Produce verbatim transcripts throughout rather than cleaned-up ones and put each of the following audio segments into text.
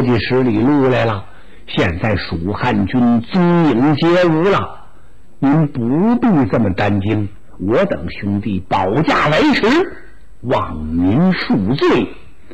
计十里路来了，现在蜀汉军踪影皆无了，您不必这么担惊，我等兄弟保驾来迟，望您恕罪。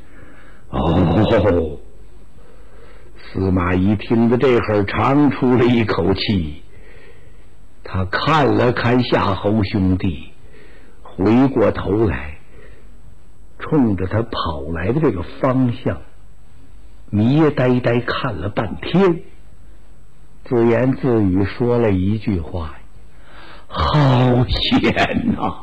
哦，司马懿听着这会儿长出了一口气，他看了看夏侯兄弟，回过头来冲着他跑来的这个方向迷呆呆看了半天，自言自语说了一句话：好险呐！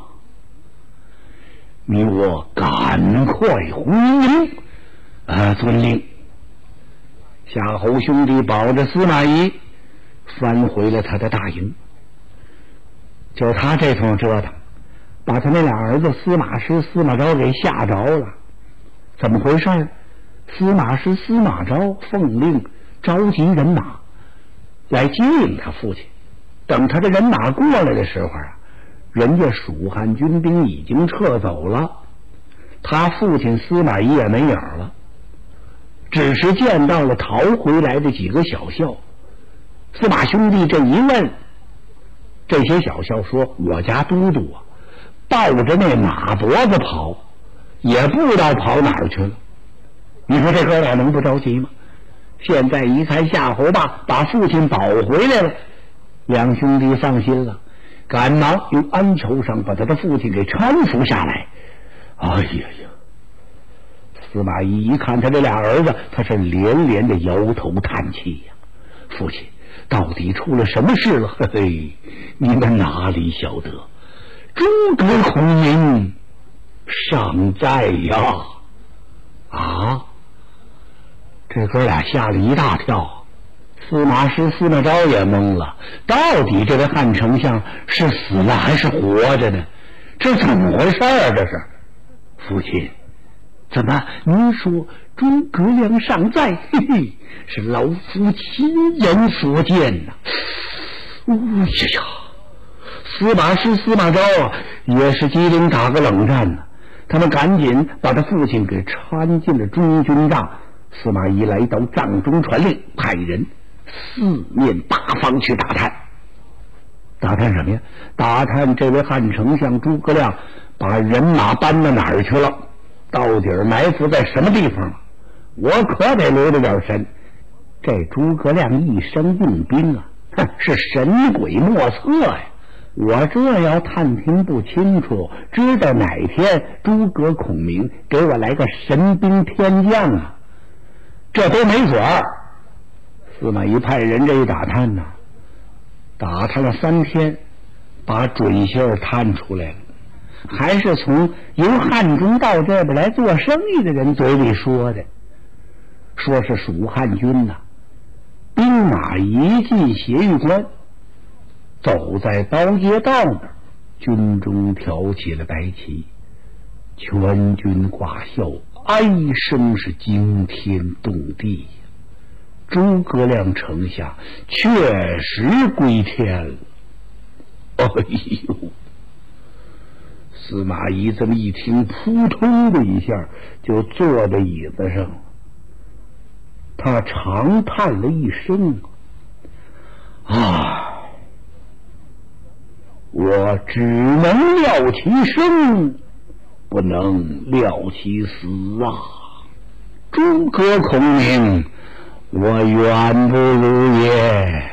你我赶快回营。啊，遵令。夏侯兄弟保着司马懿翻回了他的大营。就他这通折腾，把他那俩儿子司马师、司马昭给吓着了。怎么回事？司马师、司马昭奉令召集人马来接应他父亲。等他的人马过来的时候啊，人家蜀汉军兵已经撤走了，他父亲司马懿也没影了，只是见到了逃回来的几个小校。司马兄弟这一问，这些小校说：我家都督啊，抱着那马脖子跑，也不知道跑哪儿去了。你说这哥俩能不着急吗？现在一看夏侯霸把父亲保回来了，两兄弟放心了，赶忙用鞍裘上把他的父亲给搀扶下来。哎呀呀！司马懿一看他这俩儿子，他是连连的摇头叹气呀。父亲，到底出了什么事了？嘿嘿，你们哪里晓得？诸葛孔明尚在呀！啊！这哥俩吓了一大跳，司马师、司马昭也懵了，到底这位汉丞相是死了还是活着呢？这怎么回事啊？这是。父亲，怎么您说诸葛亮尚在？嘿嘿，是老夫亲眼所见呐！哎呀呀！司马师、司马昭啊，也是机灵打个冷战呢。他们赶紧把他父亲给搀进了中军帐。司马懿来到帐中传令，派人四面八方去打探。打探什么呀？打探这位汉丞相诸葛亮把人马搬到哪儿去了，到底埋伏在什么地方了？我可得留着点神。这诸葛亮一生用兵啊，哼，是神鬼莫测呀！我这要探听不清楚，知道哪天诸葛孔明给我来个神兵天降啊，这都没准儿。司马懿派人这一打探呢，打探了三天，把准信儿探出来了，还是从由汉中到这边来做生意的人嘴里说的，说是蜀汉军呐、啊，兵马一进斜玉关，走在包街道那儿，军中挑起了白旗，全军挂孝，哀声是惊天动地。诸葛亮丞相确实归天了。哎呦！司马懿这么一听，扑通的一下就坐在椅子上了。他长叹了一声：啊，我只能料其生，不能料其死啊！诸葛孔明，我远不如也。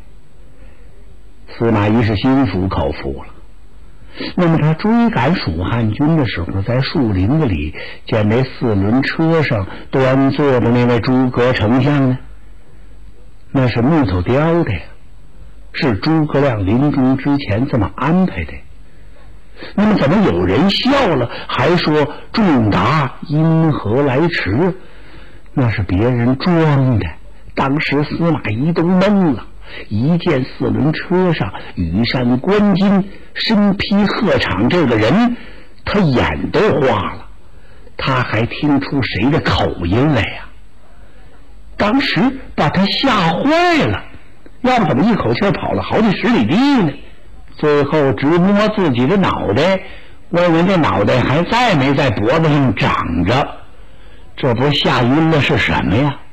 司马懿是心服口服了。那么他追赶蜀汉军的时候，在树林子里见那四轮车上端坐的那位诸葛丞相呢，那是木头雕的呀，是诸葛亮临终之前这么安排的。那么怎么有人笑了，还说仲达因何来迟？那是别人装的。当时司马懿都懵了，一见四轮车上羽扇纶巾、身披鹤氅这个人，他眼都花了。他还听出谁的口音来呀？当时把他吓坏了，要不怎么一口气跑了好几十里地呢？最后直摸自己的脑袋，问问这脑袋还在没在脖子上长着，这不吓晕了是什么呀？